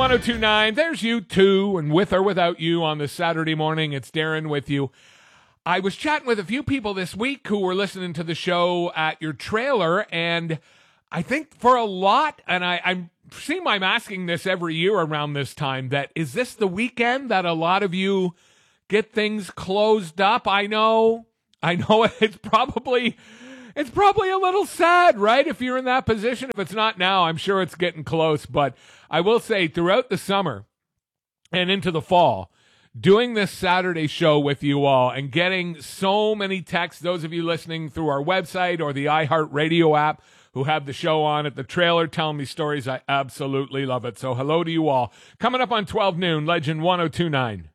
1029, there's you too, and with or without you on this Saturday morning, it's Darren with you. I was chatting with a few people this week who were listening to the show at your trailer, and I think for a lot, and I'm asking this every year around this time, that is this the weekend that a lot of you get things closed up? I know it's probably a little sad, right? If you're in that position. If it's not now, I'm sure it's getting close. But I will say throughout the summer and into the fall, doing this Saturday show with you all and getting so many texts, those of you listening through our website or the iHeartRadio app who have the show on at the trailer telling me stories, I absolutely love it. So hello to you all. Coming up on 12 noon, Legend 1029.